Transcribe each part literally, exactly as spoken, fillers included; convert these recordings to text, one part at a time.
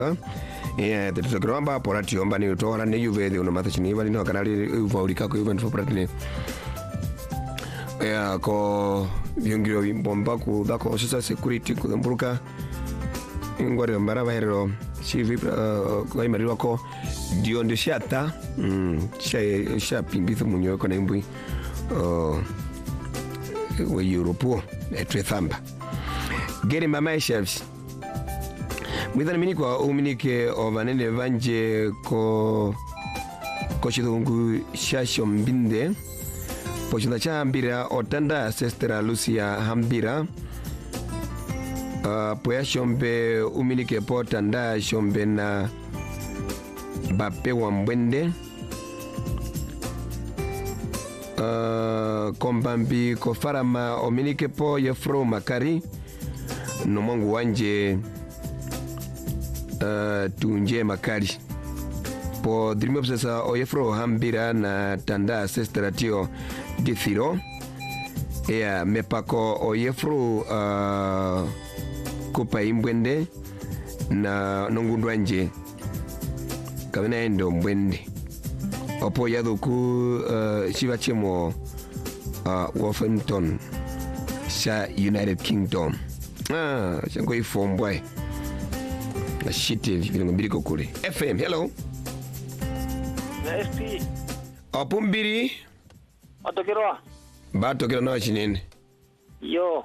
Yeah, the Gramba Poratium, and you told her, you very on the Matachin, even no canary Volica, even for Pratini. Yeah, call Yungio in Bombaku, Dako, Security, Kudambuka, in Guadamara, she Guaymarico, Dion de Shata, Shay Shaping Bithumunio Conembi, where you're poor, a trethamba. Getting my chefs. Mwithani miniko uminike ovanene vanje ko kochidungu shasho mbinde pochunda cha hambira otanda sestera Lucia hambira uh, poya shombe uminike potanda shombe na bape wa mbwende uh, kombambi kofarama uminike po yefro makari nomongu wanje Uh, tunje makali po dream sasa oyefro hambira na tanda sestratio dithiro ya mepako oyefro uh, kupa imbwende na nongundwa nje kabina endo mbwende opo yaduku uh, shiva chemo uh, Wolverhampton sha United Kingdom ah chango ifombwe na shiti vilingo mbili kule F M. Hello S P Opumbiri Atokero Batokero na chinene yo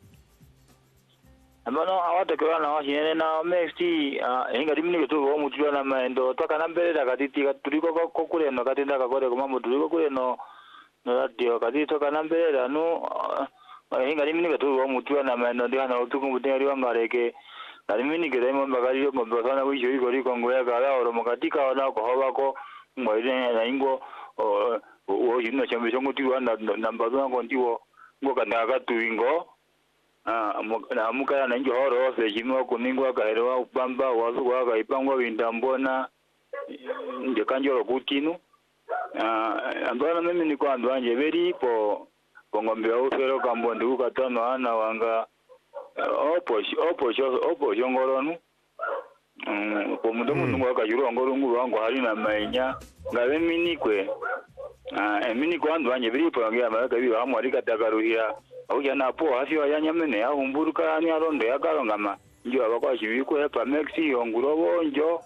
Amano awatokero na chinene na M F T inga dimini to wo mutulwa na maendo toka na mbele da katiti tuliko ko kule no katinda ka kore kuma mutuliko kule no no radio katiti toka na mbele da no inga dimini to wo mutulwa na maendo ndio na utuku muteri wangareke Kalimini kiremo magari yo mbazana wisho iko liko ngoya kala oro makatika wana ko hobako ngwaire na ingo o o yino chambe chongo tiwa na nambazana ko ndiwo ngo kana ka tuingo ah na muka na injo horo se jimo ko ningo ka hero upamba wazu wa ka ipango windambona nje kanjoro kutinu ah ambana mimi ni kwa ndwanje beri po ngombe au fero kambondi ukatano ana wanga opo opo opo jongoronu mm ko mundo mundu ngaka juro ngorungu wangu hari na manya ngabe minikwe ah emini ko andu anye biri po ngia maka bi wa mwari katagaruhia au yana po afyo yanyamene ya umburuka ani aronde yakarongama njo abakwa chibiko epa mexi yonguro bonjo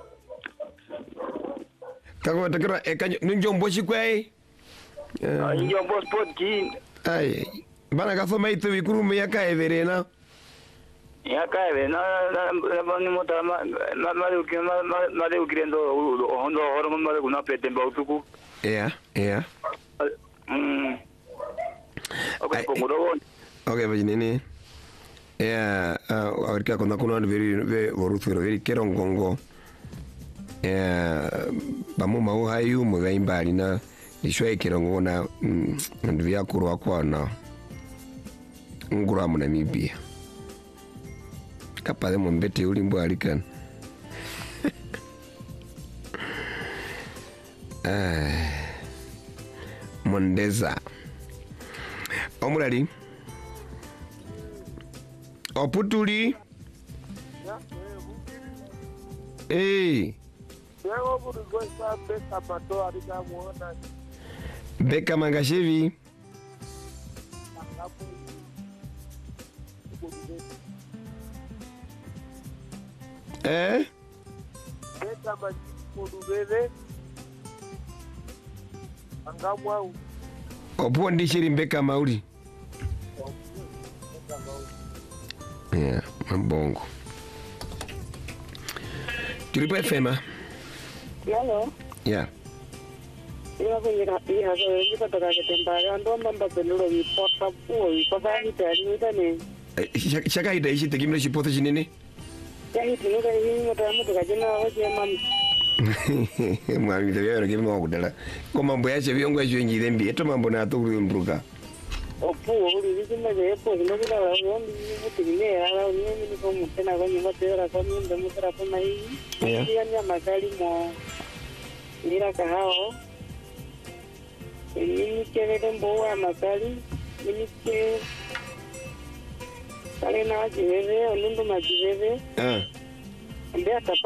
kako takira ekanyo ninjo mboshi kwai ah njo mbos potki ai bana kasoma itu bikurume yakaeverena yakaeve na na ni mota ma ma ma ma de ukirendo hondo horo ma de kuna pete mba utuku yeah yeah mm okay ko muro okay vajinene yeah uh arika kuna kuna very very vorufero very kerongongo yeah bamu mau hayu mu gaimbali na ishwe kerongo na ndu yakuru kwa na ngura mu Namibia kapale mu mbete ulimbo alikana ah Mondeza omulali oputuli eh Yego buru gosa beka pato arika muona Beka Mangashevi Eh? Beka Mangashevi Angamwa Opo ndishiri Beka Mauri Yeah, mbongo Tulipo F M. Hello. Yeah. Ina kwenye iya zo yi pa toka ketembaga ndo mbamba penulo yi pota po yi pa ba ni tani mutane. Shaka ida ishi tekimle shipota chinene. Ya hiti nuka yi mota mutu kajina waje mami. Mami tabia na kimo kudala. Kwa mambo ya chevi yangu ya njire mbi eto mambo na atu mbruka. Opo uri vikima je epo ino kila wa yombi mutu kine ala mimi ni komu tena kwa nyumba tera kwa nyumba mutara kwa hii. Yeah. Iya nya makali mo nira kahao. Mimi kere mboa makali mimi ke kale na jiveve olundu majiveve. Ah. Ambia